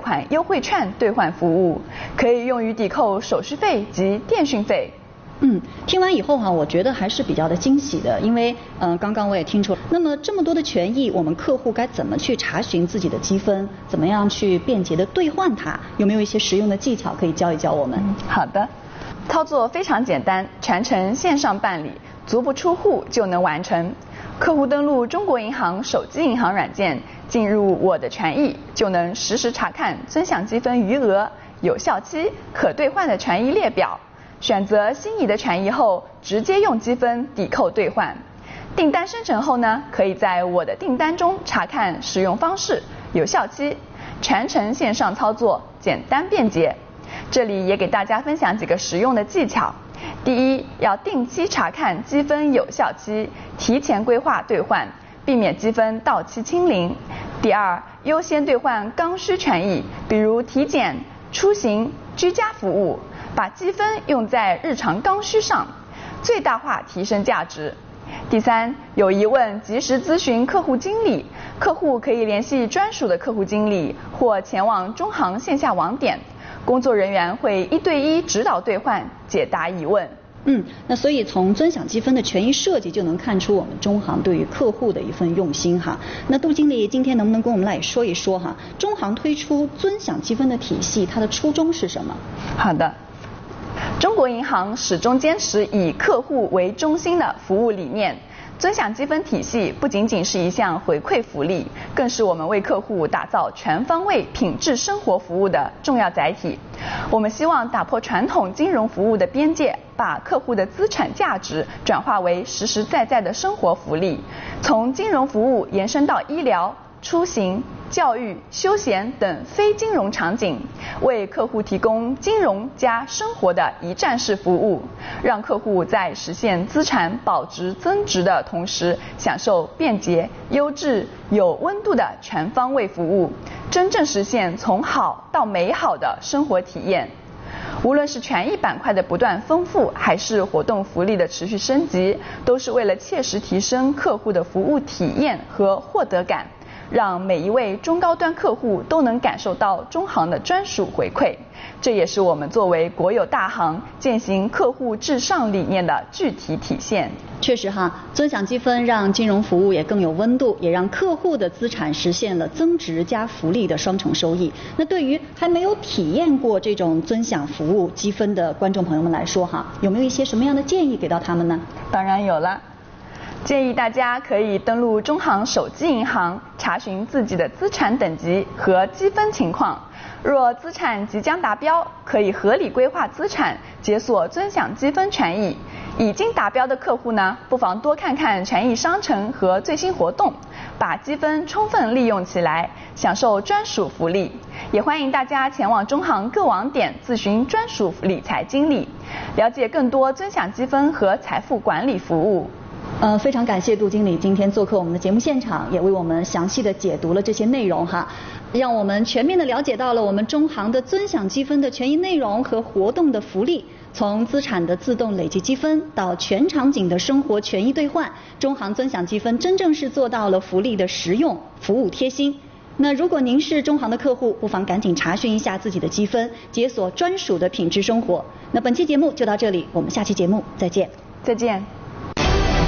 款优惠券兑换服务，可以用于抵扣手续费及电讯费。 听完以后我觉得还是比较的惊喜的，因为刚刚我也听出，那么这么多的权益，我们客户该怎么去查询自己的积分，怎么样去便捷的兑换它？有没有一些实用的技巧可以教一教我们？ 好的，操作非常简单，全程线上办理，足不出户就能完成。客户登录中国银行手机银行软件，进入我的权益，就能实时查看尊享积分余额、有效期、可兑换的权益列表。选择心仪的权益后，直接用积分抵扣兑换。订单生成后呢，可以在我的订单中查看使用方式、有效期，全程线上操作，简单便捷。这里也给大家分享几个实用的技巧。第一，要定期查看积分有效期，提前规划兑换，避免积分到期清零。第二，优先兑换刚需权益，比如体检、出行、居家服务，把积分用在日常刚需上，最大化提升价值。第三，有疑问及时咨询客户经理，客户可以联系专属的客户经理或前往中行线下网点，工作人员会1对1指导兑换，解答疑问。 那所以从尊享积分的权益设计就能看出我们中行对于客户的一份用心哈。那杜经理今天能不能跟我们来说一说中行推出尊享积分的体系，它的初衷是什么？ 好的，中国银行始终坚持以客户为中心的服务理念。尊享积分体系不仅仅是一项回馈福利，更是我们为客户打造全方位品质生活服务的重要载体。我们希望打破传统金融服务的边界，把客户的资产价值转化为实实在在的生活福利，从金融服务延伸到医疗、出行、教育、休闲等非金融场景，为客户提供金融加生活的一站式服务，让客户在实现资产保值增值的同时，享受便捷、优质、有温度的全方位服务，真正实现从好到美好的生活体验。无论是权益板块的不断丰富，还是活动福利的持续升级，都是为了切实提升客户的服务体验和获得感，让每一位中高端客户都能感受到中行的专属回馈。这也是我们作为国有大行践行客户至上理念的具体体现。 确实尊享积分让金融服务也更有温度，也让客户的资产实现了增值加福利的双重收益。那对于还没有体验过这种尊享服务积分的观众朋友们来说有没有一些什么样的建议给到他们呢？ 当然有了。建议大家可以登录中行手机银行，查询自己的资产等级和积分情况。若资产即将达标，可以合理规划资产，解锁尊享积分权益。已经达标的客户呢，不妨多看看权益商城和最新活动，把积分充分利用起来，享受专属福利。也欢迎大家前往中行各网点咨询专属理财经理，了解更多尊享积分和财富管理服务。 非常感谢杜经理今天做客我们的节目现场，也为我们详细的解读了这些内容让我们全面的了解到了我们中行的尊享积分的权益内容和活动的福利。从资产的自动累积积分到全场景的生活权益兑换，中行尊享积分真正是做到了福利的实用，服务贴心。那如果您是中行的客户，不妨赶紧查询一下自己的积分，解锁专属的品质生活。那本期节目就到这里，我们下期节目再见。 再见。